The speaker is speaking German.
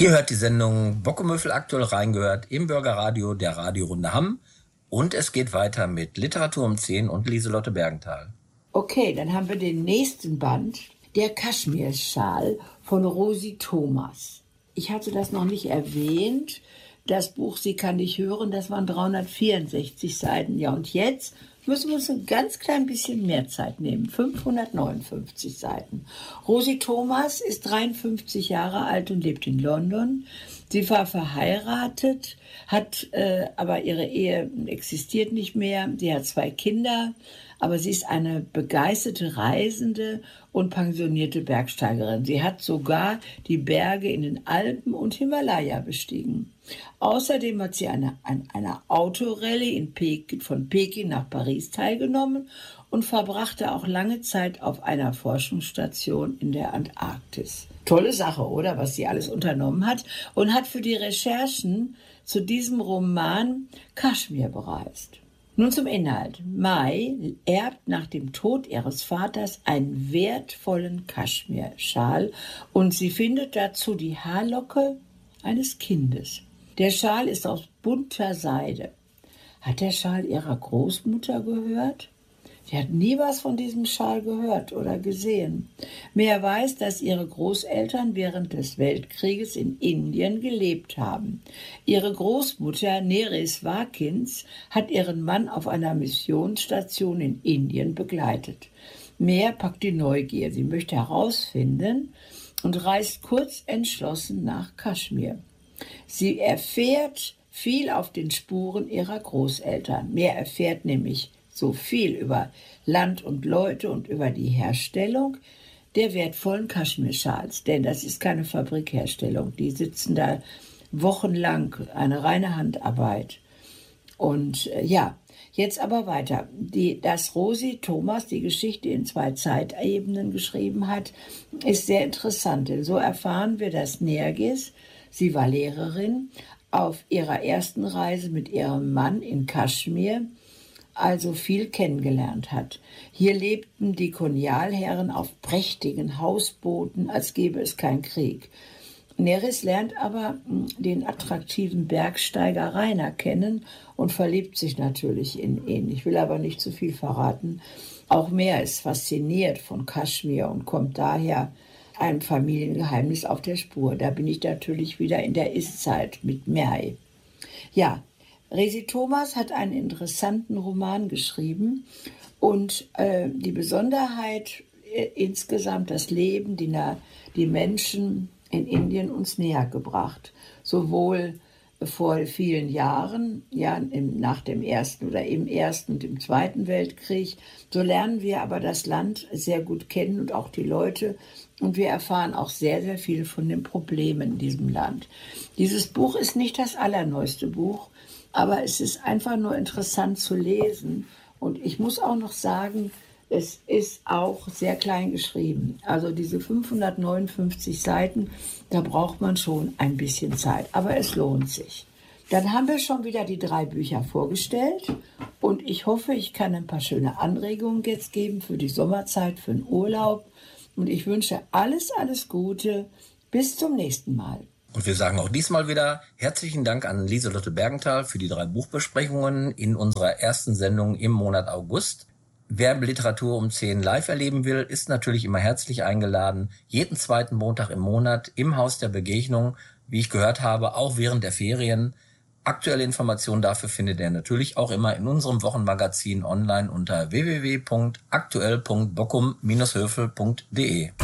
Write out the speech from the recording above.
Ihr hört die Sendung Bockumöffel aktuell reingehört im Bürgerradio der Radiorunde Hamm. Und es geht weiter mit Literatur um 10 und Lieselotte Bergenthal. Okay, dann haben wir den nächsten Band, der Kaschmirschal von Rosi Thomas. Ich hatte das noch nicht erwähnt. Das Buch Sie kann dich hören, das waren 364 Seiten. Ja, und jetzt müssen wir uns ein ganz klein bisschen mehr Zeit nehmen. 559 Seiten. Rosi Thomas ist 53 Jahre alt und lebt in London. Sie war verheiratet, hat aber ihre Ehe existiert nicht mehr. Sie hat 2 Kinder, aber sie ist eine begeisterte Reisende und pensionierte Bergsteigerin. Sie hat sogar die Berge in den Alpen und Himalaya bestiegen. Außerdem hat sie an einer Autorallye von Peking nach Paris teilgenommen und verbrachte auch lange Zeit auf einer Forschungsstation in der Antarktis. Tolle Sache, oder? Was sie alles unternommen hat und hat für die Recherchen zu diesem Roman Kaschmir bereist. Nun zum Inhalt. Mai erbt nach dem Tod ihres Vaters einen wertvollen Kaschmirschal und sie findet dazu die Haarlocke eines Kindes. Der Schal ist aus bunter Seide. Hat der Schal ihrer Großmutter gehört? Sie hat nie was von diesem Schal gehört oder gesehen. Mehr weiß, dass ihre Großeltern während des Weltkrieges in Indien gelebt haben. Ihre Großmutter Neris Wakins hat ihren Mann auf einer Missionsstation in Indien begleitet. Mehr packt die Neugier. Sie möchte herausfinden und reist kurz entschlossen nach Kaschmir. Sie erfährt viel auf den Spuren ihrer Großeltern. Mehr erfährt nämlich so viel über Land und Leute und über die Herstellung der wertvollen Kaschmirschals. Denn das ist keine Fabrikherstellung. Die sitzen da wochenlang, eine reine Handarbeit. Und jetzt aber weiter. Dass Rosi Thomas die Geschichte in 2 Zeitebenen geschrieben hat, ist sehr interessant. Denn so erfahren wir, dass Nergis, sie war Lehrerin, auf ihrer ersten Reise mit ihrem Mann in Kaschmir also viel kennengelernt hat. Hier lebten die Kolonialherren auf prächtigen Hausbooten, als gäbe es keinen Krieg. Neris lernt aber den attraktiven Bergsteiger Rainer kennen und verliebt sich natürlich in ihn. Ich will aber nicht zu viel verraten. Auch Mehr ist fasziniert von Kaschmir und kommt daher einem Familiengeheimnis auf der Spur. Da bin ich natürlich wieder in der Ist-Zeit mit Merhi. Ja, Rosi Thomas hat einen interessanten Roman geschrieben und die Besonderheit insgesamt, das Leben, die Menschen in Indien uns näher gebracht. Sowohl vor vielen Jahren, nach dem Ersten oder im Ersten und im Zweiten Weltkrieg. So lernen wir aber das Land sehr gut kennen und auch die Leute. Und wir erfahren auch sehr, sehr viel von den Problemen in diesem Land. Dieses Buch ist nicht das allerneueste Buch, aber es ist einfach nur interessant zu lesen. Und ich muss auch noch sagen, es ist auch sehr klein geschrieben. Also diese 559 Seiten, da braucht man schon ein bisschen Zeit. Aber es lohnt sich. Dann haben wir schon wieder die 3 Bücher vorgestellt. Und ich hoffe, ich kann ein paar schöne Anregungen jetzt geben für die Sommerzeit, für den Urlaub. Und ich wünsche alles, alles Gute. Bis zum nächsten Mal. Und wir sagen auch diesmal wieder herzlichen Dank an Lieselotte Bergenthal für die 3 Buchbesprechungen in unserer ersten Sendung im Monat August. Wer Literatur um 10 live erleben will, ist natürlich immer herzlich eingeladen. Jeden 2. Montag im Monat im Haus der Begegnung, wie ich gehört habe, auch während der Ferien. Aktuelle Informationen dafür findet ihr natürlich auch immer in unserem Wochenmagazin online unter www.aktuell.bockum-höfel.de.